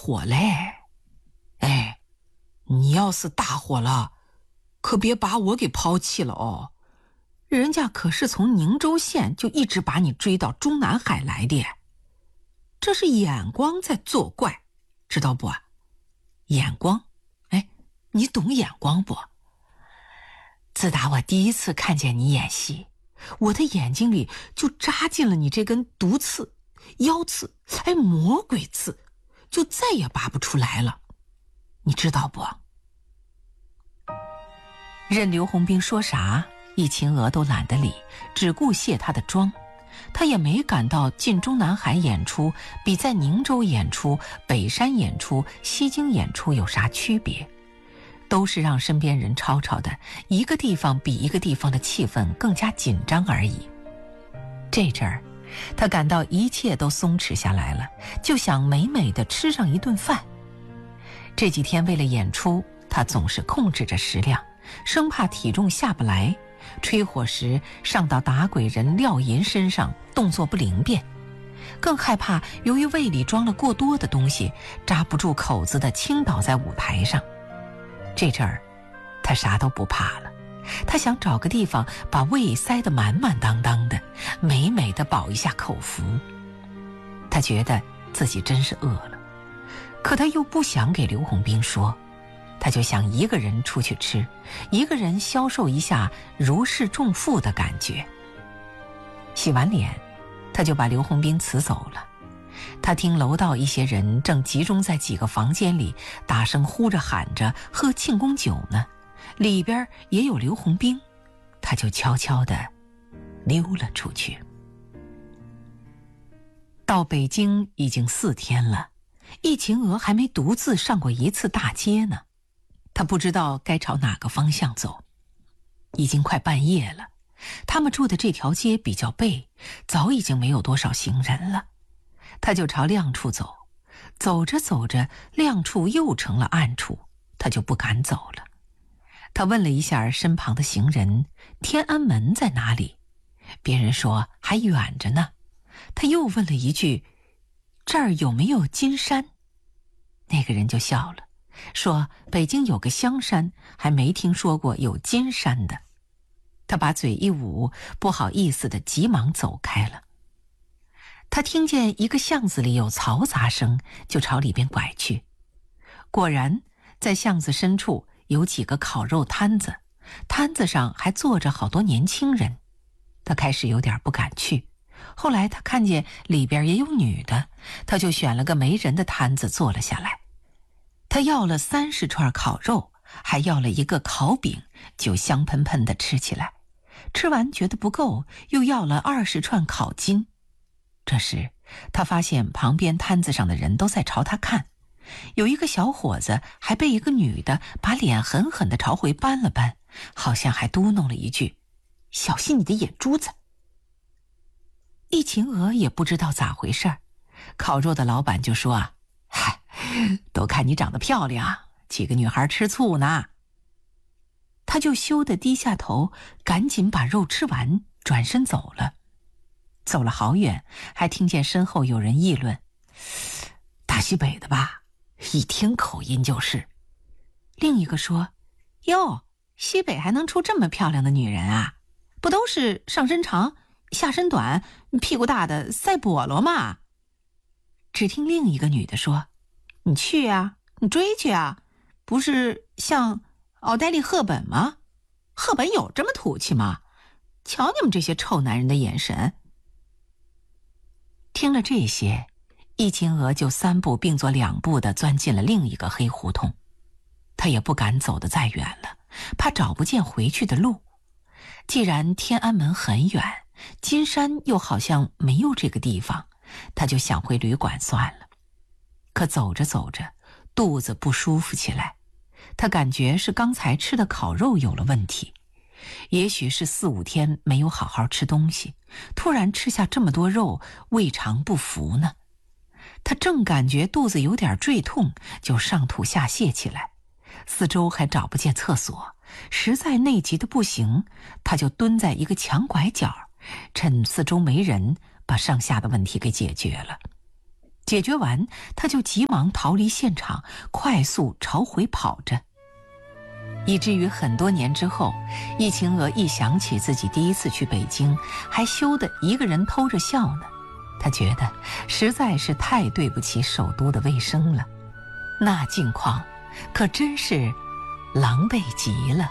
火嘞。哎，你要是大火了，可别把我给抛弃了哦。人家可是从宁州县就一直把你追到中南海来的，这是眼光在作怪，知道不？眼光，哎，你懂眼光不？自打我第一次看见你演戏，我的眼睛里就扎进了你这根毒刺、妖刺，哎，魔鬼刺，就再也拔不出来了，你知道不？任刘洪兵说啥，易秦娥都懒得理，只顾卸他的妆。他也没感到进中南海演出比在宁州演出、北山演出、西京演出有啥区别，都是让身边人吵吵的，一个地方比一个地方的气氛更加紧张而已。这阵儿，他感到一切都松弛下来了，就想美美的吃上一顿饭。这几天为了演出，他总是控制着食量，生怕体重下不来，吹火时上到打鬼人廖银身上，动作不灵便，更害怕由于胃里装了过多的东西，扎不住口子的倾倒在舞台上。这阵儿，他啥都不怕了，他想找个地方把胃塞得满满当当的，美美的饱一下口福。他觉得自己真是饿了，可他又不想给刘洪兵说，他就想一个人出去吃，一个人消受一下如释重负的感觉。洗完脸，他就把刘洪兵辞走了。他听楼道一些人正集中在几个房间里，大声呼着喊着喝庆功酒呢，里边也有刘洪兵，他就悄悄地溜了出去。到北京已经4天了，易秦娥还没独自上过一次大街呢，他不知道该朝哪个方向走。已经快半夜了，他们住的这条街比较背，早已经没有多少行人了。他就朝亮处走，走着走着，亮处又成了暗处，他就不敢走了。他问了一下身旁的行人，天安门在哪里？别人说还远着呢。他又问了一句，这儿有没有金山？那个人就笑了，说北京有个香山，还没听说过有金山的。他把嘴一捂，不好意思的急忙走开了。他听见一个巷子里有嘈杂声，就朝里边拐去。果然，在巷子深处有几个烤肉摊子，摊子上还坐着好多年轻人。他开始有点不敢去，后来他看见里边也有女的，他就选了个没人的摊子坐了下来。他要了30串烤肉，还要了一个烤饼，就香喷喷地吃起来。吃完觉得不够，又要了20串烤筋。这时他发现旁边摊子上的人都在朝他看，有一个小伙子还被一个女的把脸狠狠地朝回扳了扳，好像还嘟哝了一句，小心你的眼珠子。易秦娥也不知道咋回事，烤肉的老板就说啊，嗨，都看你长得漂亮，几个女孩吃醋呢。他就羞得低下头，赶紧把肉吃完，转身走了。走了好远，还听见身后有人议论，大西北的吧，一听口音就是。另一个说，哟，西北还能出这么漂亮的女人啊？不都是上身长下身短屁股大的赛菠萝吗？只听另一个女的说，你去啊，你追去啊，不是像奥黛丽·赫本吗？赫本有这么土气吗？瞧你们这些臭男人的眼神。听了这些，易秦娥就3步并作2步地钻进了另一个黑胡同。他也不敢走得再远了，怕找不见回去的路。既然天安门很远，金山又好像没有这个地方，他就想回旅馆算了。可走着走着，肚子不舒服起来，他感觉是刚才吃的烤肉有了问题，也许是4、5天没有好好吃东西，突然吃下这么多肉，胃肠不服呢。他正感觉肚子有点坠痛，就上吐下泻起来，四周还找不见厕所，实在内急的不行，他就蹲在一个墙拐角，趁四周没人，把上下的问题给解决了。 解决完，他就急忙逃离现场，快速朝回跑着。以至于很多年之后，易晴娥一想起自己第一次去北京，还羞得一个人偷着笑呢。她觉得实在是太对不起首都的卫生了，那境况可真是狼狈极了。